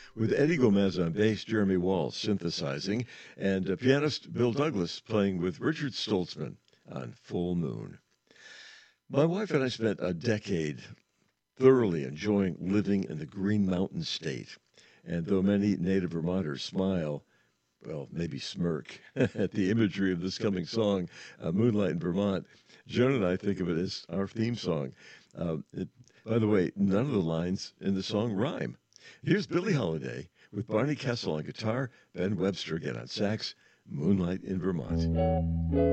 with Eddie Gomez on bass, Jeremy Wall synthesizing, and pianist Bill Douglas playing with Richard Stoltzman on Full Moon. My wife and I spent a decade thoroughly enjoying living in the Green Mountain State. And though many native Vermonters smile, well, maybe smirk at the imagery of this coming song, Moonlight in Vermont, Joan and I think of it as our theme song. By the way, none of the lines in the song rhyme. Here's Billie Holiday with Barney Kessel on guitar, Ben Webster again on sax, Moonlight in Vermont.